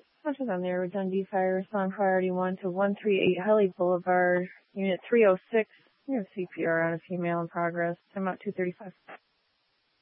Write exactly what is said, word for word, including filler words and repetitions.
Touches on there with Dundee Fire, respond priority one to one three eight Helly Boulevard, unit three oh six. You have C P R on a female in progress. I'm out two thirty-five.